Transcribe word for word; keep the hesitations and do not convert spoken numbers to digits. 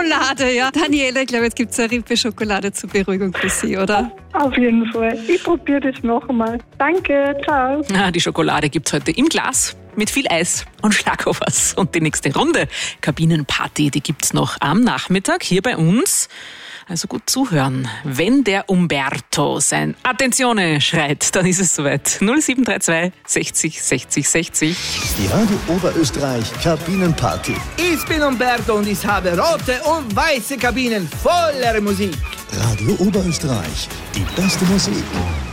Schokolade, ja. Daniela, ich glaube, jetzt gibt es eine Rippe Schokolade zur Beruhigung für Sie, oder? Auf jeden Fall. Ich probiere das noch einmal. Danke, ciao. Ah, die Schokolade gibt's heute im Glas mit viel Eis und Schlagobers. Und die nächste Runde, Kabinenparty, die gibt's noch am Nachmittag hier bei uns. Also gut zuhören. Wenn der Umberto sein Attenzione schreit, dann ist es soweit. null sieben drei zwei sechzig sechzig sechzig. Die Radio Oberösterreich Kabinenparty. Ich bin Umberto und ich habe rote und weiße Kabinen voller Musik. Radio Oberösterreich, die beste Musik.